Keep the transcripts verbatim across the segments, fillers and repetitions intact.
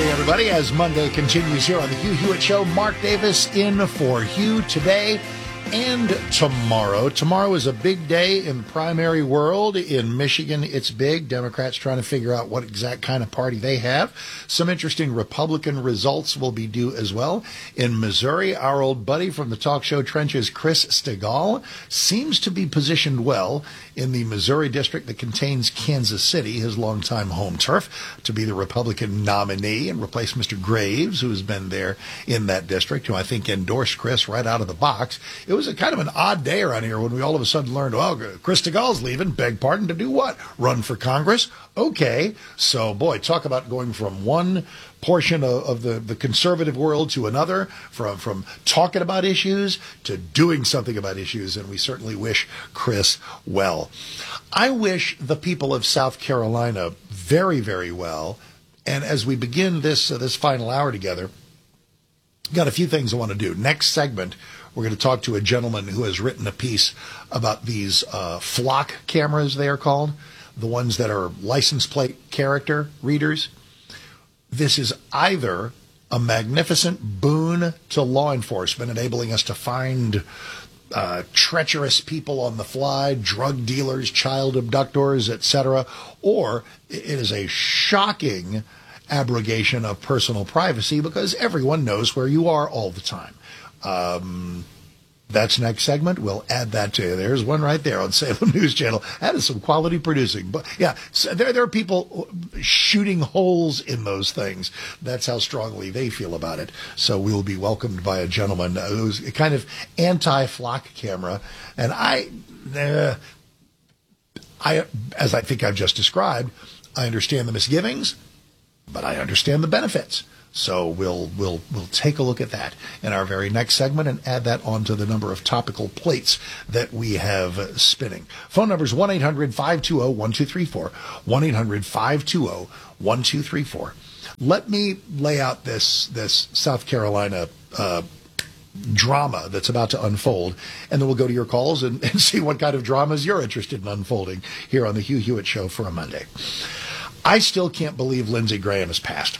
Wednesday, everybody, as Monday continues here on the Hugh Hewitt Show. Mark Davis in for Hugh today and tomorrow. Tomorrow is a big day in the primary world. In Michigan, it's big. Democrats trying to figure out what exact kind of party they have. Some interesting Republican results will be due as well. In Missouri, our old buddy from the talk show trenches, Chris Stigall, seems to be positioned well in the Missouri district that contains Kansas City, his longtime home turf, to be the Republican nominee and replace Mister Graves, who has been there in that district, who I think endorsed Chris right out of the box. It was a kind of an odd day around here when we all of a sudden learned, well, Chris Stigall's leaving. Beg pardon, to do what? Run for Congress? Okay. So, boy, talk about going from one portion of, of the, the conservative world to another, from, from talking about issues to doing something about issues, and we certainly wish Chris well. I wish the people of South Carolina very, very well, and as we begin this, uh, this final hour together, got a few things I want to do. Next segment, we're going to talk to a gentleman who has written a piece about these uh, flock cameras, they are called, the ones that are license plate character readers. This is either a magnificent boon to law enforcement, enabling us to find uh, treacherous people on the fly, drug dealers, child abductors, et cetera, or it is a shocking abrogation of personal privacy because everyone knows where you are all the time. Um, that's next segment. We'll add that to you. There's one right there on Salem News Channel. That is some quality producing. But yeah, so there, there are people shooting holes in those things. That's how strongly they feel about it. So we'll be welcomed by a gentleman who's kind of anti-flock camera. And I, uh, I, as I think I've just described, I understand the misgivings, but I understand the benefits. So we'll we'll we'll take a look at that in our very next segment and add that onto the number of topical plates that we have spinning. Phone number is one eight hundred five two zero one two three four, one eight hundred five two zero one two three four. Let me lay out this this South Carolina uh, drama that's about to unfold, and then we'll go to your calls and, and see what kind of dramas you're interested in unfolding here on the Hugh Hewitt Show for a Monday. I still can't believe Lindsey Graham has passed.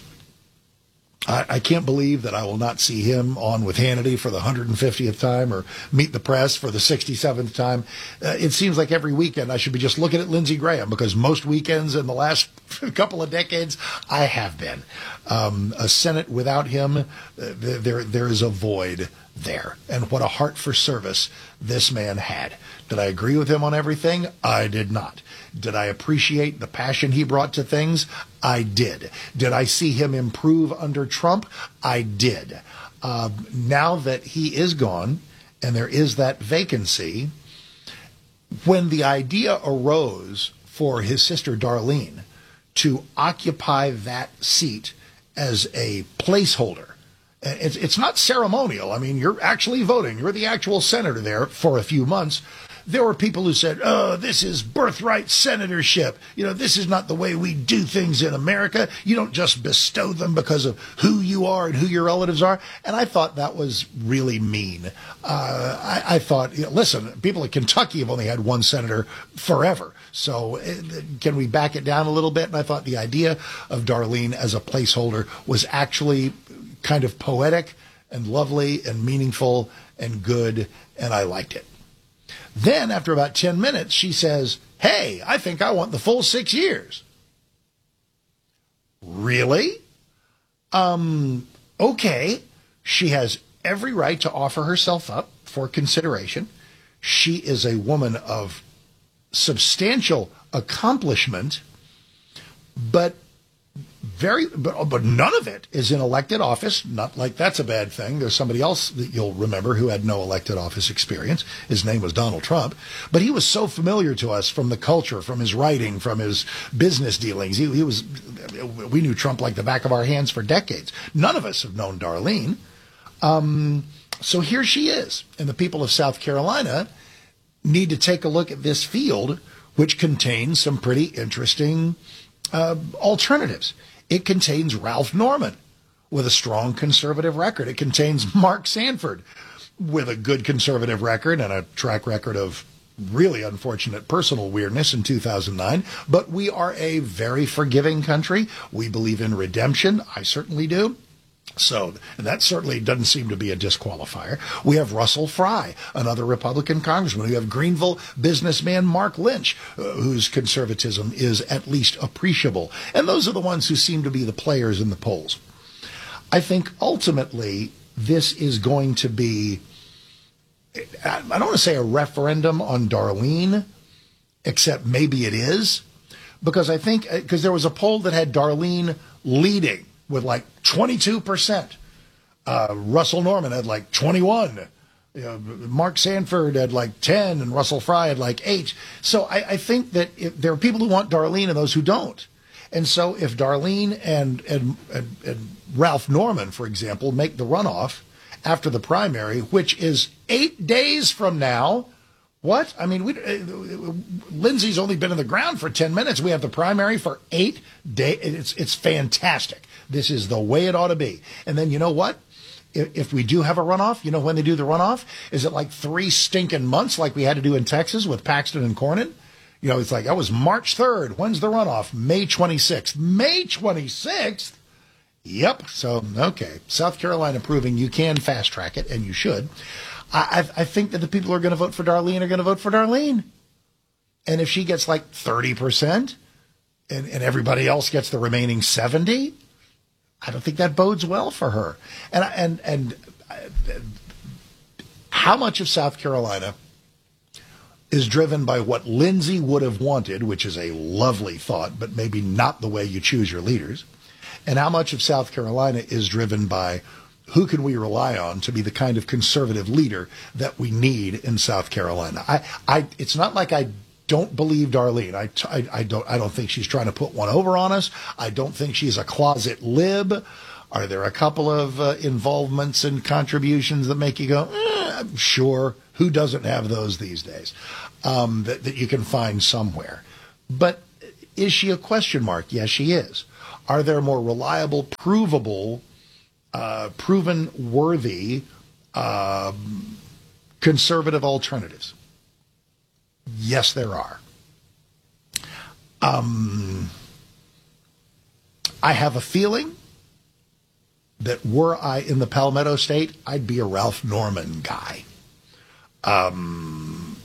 I, I can't believe that I will not see him on with Hannity for the one hundred fiftieth time or Meet the Press for the sixty-seventh time. Uh, it seems like every weekend I should be just looking at Lindsey Graham because most weekends in the last couple of decades I have been. Um, a Senate without him, uh, there there is a void there. And what a heart for service this man had. Did I agree with him on everything? I did not. Did I appreciate the passion he brought to things? I did. Did I see him improve under Trump? I did. Uh, now that he is gone and there is that vacancy, when the idea arose for his sister Darlene to occupy that seat as a placeholder, it's, it's not ceremonial. I mean, you're actually voting. You're the actual senator there for a few months. There were people who said, oh, this is birthright senatorship. You know, this is not the way we do things in America. You don't just bestow them because of who you are and who your relatives are. And I thought that was really mean. Uh, I, I thought, you know, listen, people in Kentucky have only had one senator forever. So uh, can we back it down a little bit? And I thought the idea of Darlene as a placeholder was actually kind of poetic and lovely and meaningful and good, and I liked it. Then, after about ten minutes, she says, hey, I think I want the full six years. Really? Um, okay. She has every right to offer herself up for consideration. She is a woman of substantial accomplishment, but very, but, but none of it is in elected office. Not like that's a bad thing. There's somebody else that you'll remember who had no elected office experience. His name was Donald Trump, but he was so familiar to us from the culture, from his writing, from his business dealings. He, he was, we knew Trump like the back of our hands for decades. None of us have known Darlene. Um, so here she is, and the people of South Carolina need to take a look at this field, which contains some pretty interesting uh, alternatives. It contains Ralph Norman with a strong conservative record. It contains Mark Sanford with a good conservative record and a track record of really unfortunate personal weirdness in two thousand nine, but we are a very forgiving country. We believe in redemption. I certainly do. So that certainly doesn't seem to be a disqualifier. We have Russell Fry, another Republican congressman. We have Greenville businessman Mark Lynch, uh, whose conservatism is at least appreciable. And those are the ones who seem to be the players in the polls. I think ultimately this is going to be, I don't want to say a referendum on Darlene, except maybe it is, because I think, because there was a poll that had Darlene leading with like twenty-two percent. Uh, Russell Norman had like twenty-one. You know, Mark Sanford had like ten, and Russell Fry had like eight. So I, I think that if, there are people who want Darlene and those who don't. And so if Darlene and, and, and, and Ralph Norman, for example, make the runoff after the primary, which is eight days from now, what? I mean, we, uh, Lindsay's only been in the ground for ten minutes. We have the primary for eight days. It's, it's fantastic. This is the way it ought to be. And then you know what? If, if we do have a runoff, you know when they do the runoff? Is it like three stinking months like we had to do in Texas with Paxton and Cornyn? You know, it's like, that was March third. When's the runoff? May twenty-sixth. May twenty-sixth? Yep. So, okay. South Carolina proving you can fast track it, and you should. I, I think that the people who are going to vote for Darlene are going to vote for Darlene. And if she gets like thirty percent and, and everybody else gets the remaining seventy, I don't think that bodes well for her. And, and, and how much of South Carolina is driven by what Lindsay would have wanted, which is a lovely thought, but maybe not the way you choose your leaders, and how much of South Carolina is driven by who can we rely on to be the kind of conservative leader that we need in South Carolina. I, I, it's not like I don't believe Darlene. I, I, I don't, I don't think she's trying to put one over on us. I don't think she's a closet lib. Are there a couple of uh, involvements and contributions that make you go, eh, sure, who doesn't have those these days, um, that, that you can find somewhere? But is she a question mark? Yes, she is. Are there more reliable, provable, uh, proven worthy uh, conservative alternatives? Yes, there are. Um, I have a feeling that were I in the Palmetto State, I'd be a Ralph Norman guy. Um,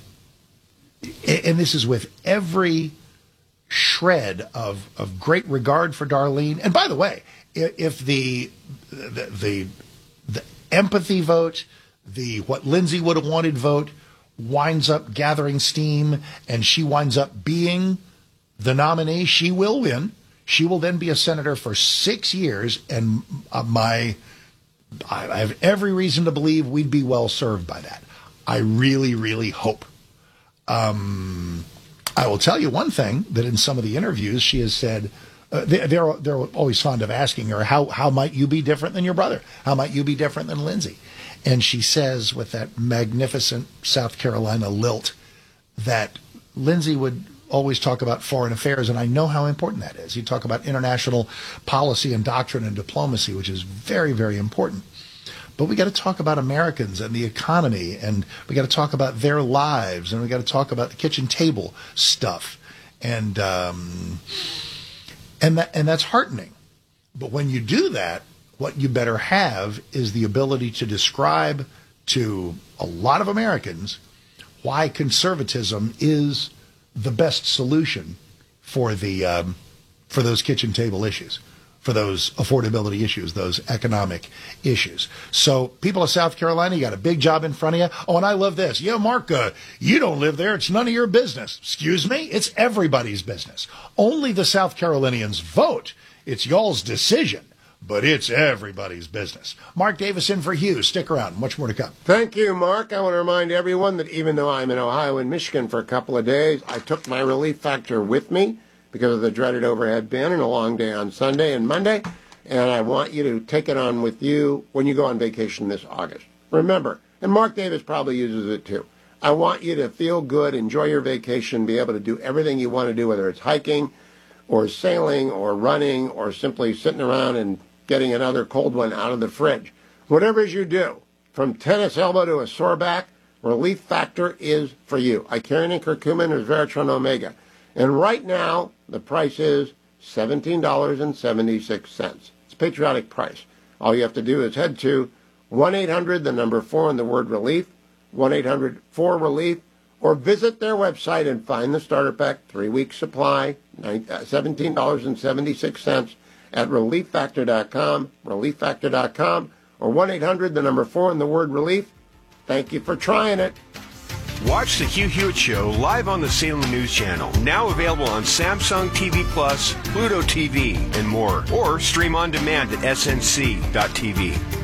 and this is with every shred of, of great regard for Darlene. And by the way, if the the the, the empathy vote, the what Lindsay would have wanted vote, winds up gathering steam and she winds up being the nominee, she will win. She will then be a senator for six years, and uh, my I have every reason to believe we'd be well served by that. I really, really hope. Um, I will tell you one thing, that in some of the interviews she has said, uh, they, they're they're always fond of asking her, how how might you be different than your brother? How might you be different than Lindsay? And she says with that magnificent South Carolina lilt that Lindsay would always talk about foreign affairs, and I know how important that is. You talk about international policy and doctrine and diplomacy, which is very, very important. But we got to talk about Americans and the economy, and we got to talk about their lives, and we got to talk about the kitchen table stuff, and um, and that and that's heartening. But when you do that, what you better have is the ability to describe to a lot of Americans why conservatism is the best solution for the um, for those kitchen table issues, for those affordability issues, those economic issues. So people of South Carolina, you got a big job in front of you. Oh, and I love this. Yeah, Mark, uh, you don't live there. It's none of your business. Excuse me? It's everybody's business. Only the South Carolinians vote. It's y'all's decision. But it's everybody's business. Mark Davis in for Hugh. Stick around. Much more to come. Thank you, Mark. I want to remind everyone that even though I'm in Ohio and Michigan for a couple of days, I took my relief factor with me because of the dreaded overhead bin and a long day on Sunday and Monday. And I want you to take it on with you when you go on vacation this August. Remember, and Mark Davis probably uses it too, I want you to feel good, enjoy your vacation, be able to do everything you want to do, whether it's hiking or sailing or running or simply sitting around and getting another cold one out of the fridge. Whatever it is you do, from tennis elbow to a sore back, Relief Factor is for you. Icarian curcumin or Veratron Omega. And right now, the price is seventeen dollars and seventy-six cents. It's a patriotic price. All you have to do is head to one eight hundred, the number four, and the word relief, one eight hundred four relief, or visit their website and find the starter pack, three-week supply, seventeen dollars and seventy-six cents at relief factor dot com, relief factor dot com, or one eight hundred, the number four, and the word relief. Thank you for trying it. Watch the Hugh Hewitt Show live on the Salem News Channel, now available on Samsung T V Plus, Pluto T V, and more, or stream on demand at S N C dot T V.